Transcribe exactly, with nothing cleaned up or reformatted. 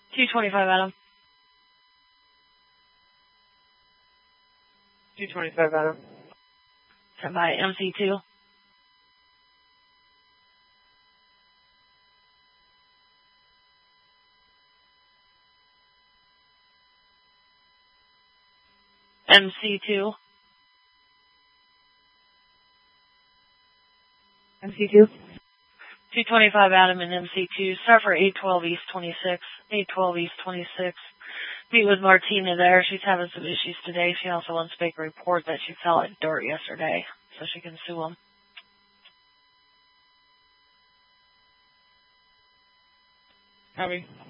two twenty-five, Adam. two twenty-five, Adam. Sent by M C two. M C two. M C two. two twenty-five, Adam, and M C two. Start for eight twelve East twenty-six. eight twelve East twenty-six. Meet with Martina there. She's having some issues today. She also wants to make a report that she fell in dirt yesterday, so she can sue them. Copy.